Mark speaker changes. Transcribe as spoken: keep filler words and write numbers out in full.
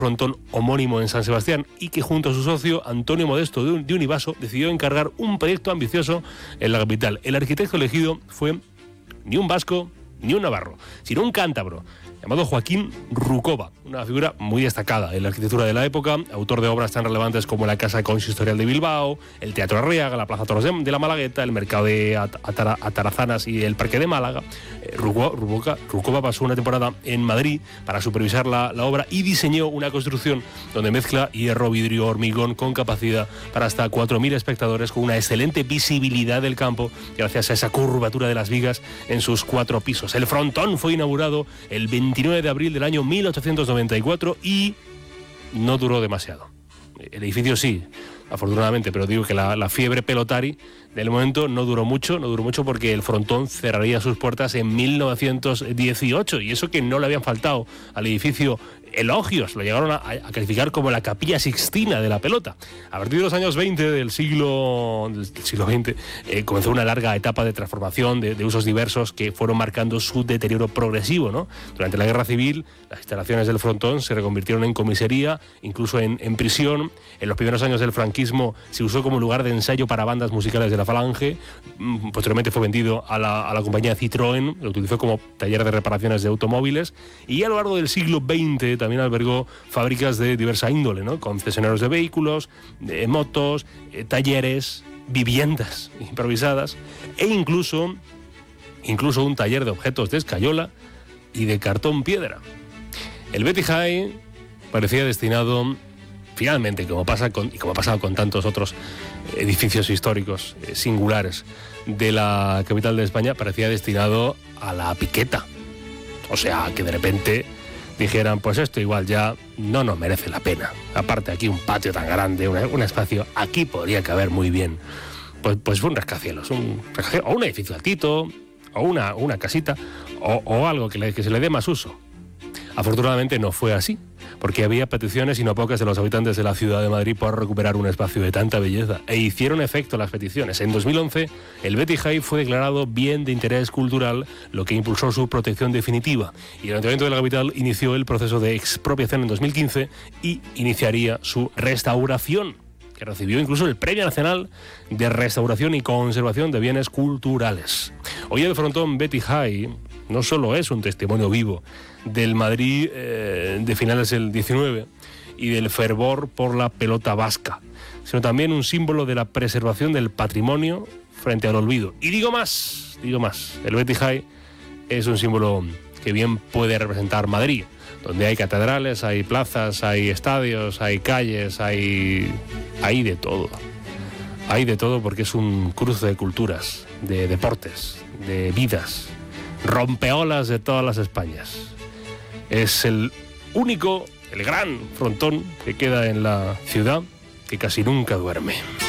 Speaker 1: frontón homónimo en San Sebastián y que junto a su socio Antonio Modesto de, de Univaso decidió encargar un proyecto ambicioso en la capital. El arquitecto elegido fue ni un vasco ni un navarro, sino un cántabro llamado Joaquín Rucova, una figura muy destacada en la arquitectura de la época, autor de obras tan relevantes como la Casa Consistorial de Bilbao, el Teatro Arriaga, la Plaza Toros de la Malagueta, el Mercado de Atara, Atarazanas y el Parque de Málaga. Rucova, Rucova pasó una temporada en Madrid para supervisar la, la obra y diseñó una construcción donde mezcla hierro, vidrio, hormigón con capacidad para hasta cuatro mil espectadores, con una excelente visibilidad del campo gracias a esa curvatura de las vigas en sus cuatro pisos. El frontón fue inaugurado el veintinueve de abril del año mil ochocientos noventa y cuatro y no duró demasiado. El edificio sí, afortunadamente, pero digo que la, la fiebre pelotari del momento no duró mucho, no duró mucho porque el frontón cerraría sus puertas en mil novecientos dieciocho, y eso que no le habían faltado al edificio elogios, lo llegaron a, a calificar como la Capilla Sixtina de la pelota. A partir de los años veinte del siglo, del siglo veinte eh, comenzó una larga etapa de transformación, de, de usos diversos que fueron marcando su deterioro progresivo, ¿no? Durante la Guerra Civil, las instalaciones del frontón se reconvirtieron en comisaría, incluso en, en prisión. En los primeros años del franquismo se usó como lugar de ensayo para bandas musicales de la Falange. Posteriormente fue vendido a la, a la compañía Citroën, lo utilizó como taller de reparaciones de automóviles, y a lo largo del siglo veinte también albergó fábricas de diversa índole, ¿no? Concesionarios de vehículos, de motos, eh, talleres, viviendas improvisadas e incluso, incluso un taller de objetos de escayola y de cartón piedra. El Betty High parecía destinado, finalmente, como pasa con, y como ha pasado con tantos otros edificios históricos eh, singulares de la capital de España, parecía destinado a la piqueta. O sea, que de repente dijeran, pues esto igual ya no nos merece la pena. Aparte, aquí un patio tan grande, un, un espacio, aquí podría caber muy bien. Pues, pues un rascacielos, un rascacielos, o un edificio altito, o una, una casita, o, o algo que, le, que se le dé más uso. Afortunadamente no fue así, porque había peticiones y no pocas de los habitantes de la ciudad de Madrid por recuperar un espacio de tanta belleza, e hicieron efecto las peticiones. En dos mil once, el Betty High fue declarado bien de interés cultural, lo que impulsó su protección definitiva, y el Ayuntamiento de la capital inició el proceso de expropiación en dos mil quince y iniciaría su restauración, que recibió incluso el Premio Nacional de Restauración y Conservación de Bienes Culturales. Hoy el frontón Betty High no solo es un testimonio vivo del Madrid eh, de finales del diecinueve y del fervor por la pelota vasca, sino también un símbolo de la preservación del patrimonio frente al olvido. Y digo más, digo más, el Betty High es un símbolo que bien puede representar Madrid, donde hay catedrales, hay plazas, hay estadios, hay calles, hay, hay de todo. Hay de todo porque es un cruce de culturas, de deportes, de vidas, rompeolas de todas las Españas. Es el único, el gran frontón que queda en la ciudad que casi nunca duerme.